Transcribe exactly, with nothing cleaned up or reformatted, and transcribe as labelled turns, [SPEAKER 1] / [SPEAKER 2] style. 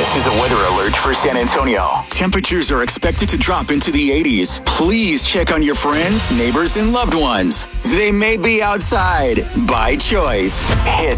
[SPEAKER 1] This is a weather alert for San Antonio. Temperatures are expected to drop into the eighties. Please check on your friends, neighbors, and loved ones. They may be outside by choice. Hit